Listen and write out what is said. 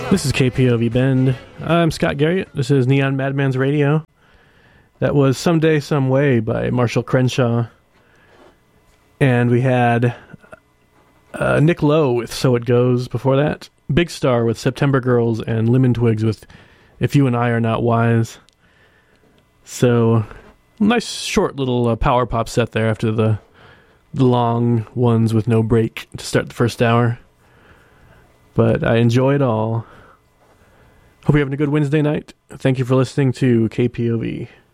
This is KPOV Bend. I'm Scott Garriott. This is Neon Madman's Radio. That was Someday, Some Way by Marshall Crenshaw. And we had Nick Lowe with So It Goes before that. Big Star with September Girls, and Lemon Twigs with If You and I Are Not Wise. So, nice short little power pop set there after the long ones with no break to start the first hour. But I enjoy it all. Hope you're having a good Wednesday night. Thank you for listening to KPOV.